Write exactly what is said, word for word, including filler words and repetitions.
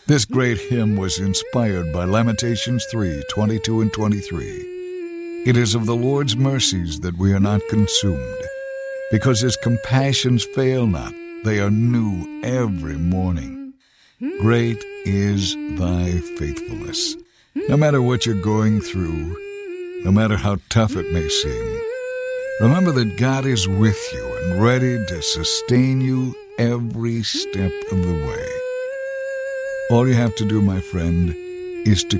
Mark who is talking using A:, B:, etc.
A: This great hymn was inspired by Lamentations three, twenty-two and twenty-three. It is of the Lord's mercies that we are not consumed, because his compassions fail not. They are new every morning. Great is thy faithfulness. No matter what you're going through, no matter how tough it may seem, remember that God is with you and ready to sustain you every step of the way. All you have to do, my friend, is to